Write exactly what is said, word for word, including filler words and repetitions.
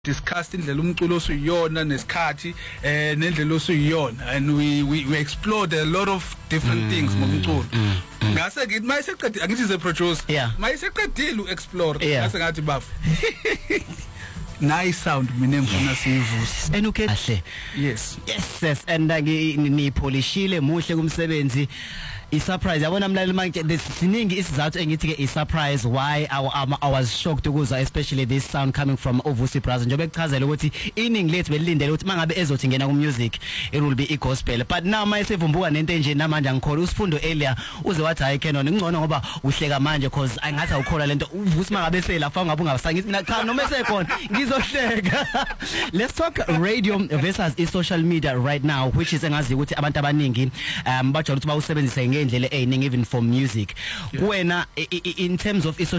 discussed indlela umculo osuyiyona nesikhathi eh nendlela osuyiyona, and we we, we explored a lot of different mm, things ngomculo. Mm, mm. Ngase ngithi mayiseqedile angithi ze producer yeah. mayiseqedile uexplore yeah. ngase ngathi bafu nice sound mina ngifuna siyivuse enuke kahle. Yes yes yes and ni polishile muhle kumsebenzi. I surprise yabona mlaleli manje siningi isizathu engithi ke I surprise why I, I, I was shocked ukuzwa especially this sound coming from Ovusi Brothers njobe kuchazela ukuthi iningi lethu belilindele ukuthi mangabe ezothi ngena ku music it will be I gospel, but now mayesevumbuka nento enje namanje angikhola usifundo earlier uze wathi hayi Kenon ngcono ngoba uhleka manje cause angathi awukhola lento uvusi mangabe selapha ngabe ungasangithi mina cha noma esekhona ngizohleka. Let's talk radio versus I social media right now, which is engazi ukuthi abantu abaningi um bajwayele ukuthi bawusebenzise ngendlela eyiningi even for music. Kuwena in terms of